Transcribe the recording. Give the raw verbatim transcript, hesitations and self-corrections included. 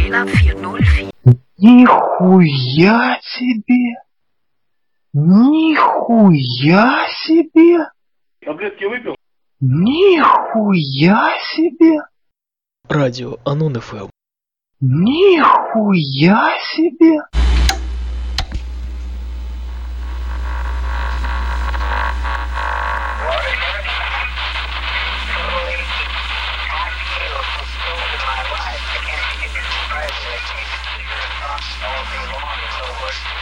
Нихуя себе! Нихуя себе! Таблетки выпил? Нихуя себе! Радио Анон эф эм. Нихуя себе!